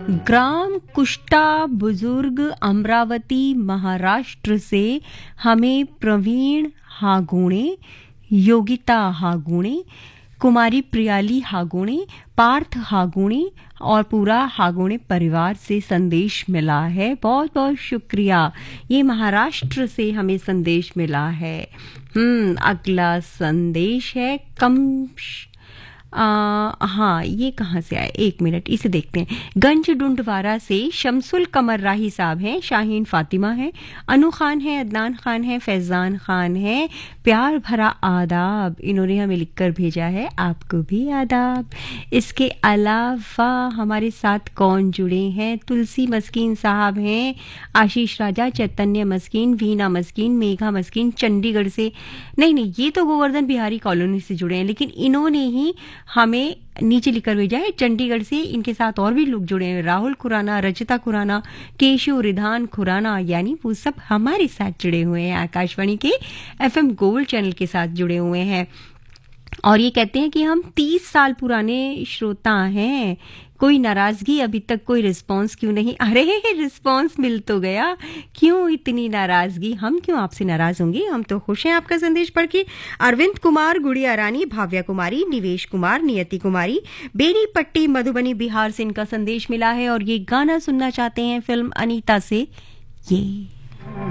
ग्राम कुष्टा बुजुर्ग अमरावती महाराष्ट्र से हमें प्रवीण हागुणे, योगिता हागुणे, कुमारी प्रियाली हागुणे, पार्थ हागुणे और पूरा हागुणे परिवार से संदेश मिला है। बहुत बहुत शुक्रिया। ये महाराष्ट्र से हमें संदेश मिला है। अगला संदेश है हाँ, ये कहाँ से आया, एक मिनट इसे देखते हैं। गंज डुंडवारा से शमसुल कमर राही साहब हैं, शाहीन फातिमा है, अनु खान है, अदनान खान है, फैजान खान है। प्यार भरा आदाब इन्होंने हमें लिखकर भेजा है, आपको भी आदाब। इसके अलावा हमारे साथ कौन जुड़े हैं? तुलसी मस्कीन साहब हैं, आशीष राजा, चैतन्य मस्कीन, वीना मस्कीन, मेघा मस्कीन चंडीगढ़ से। नहीं, ये तो गोवर्धन बिहारी कॉलोनी से जुड़े हैं, लेकिन इन्होंने ही हमें नीचे लिखकर भेजा है चंडीगढ़ से। इनके साथ और भी लोग जुड़े हैं, राहुल खुराना, रचिता खुराना, केशु रिधान खुराना, यानी वो सब हमारे साथ जुड़े हुए हैं, आकाशवाणी के एफएम गोल्ड चैनल के साथ जुड़े हुए हैं। और ये कहते हैं कि हम 30 साल पुराने श्रोता हैं, कोई नाराजगी, अभी तक कोई रिस्पांस क्यों नहीं? अरे रिस्पांस मिल तो गया, क्यों इतनी नाराजगी? हम क्यों आपसे नाराज होंगे, हम तो खुश हैं आपका संदेश पढ़ के। अरविंद कुमार, गुड़िया रानी, भाव्या कुमारी, निवेश कुमार, नियति कुमारी, बेनी पट्टी, मधुबनी बिहार से इनका संदेश मिला है और ये गाना सुनना चाहते हैं फिल्म अनीता से। ये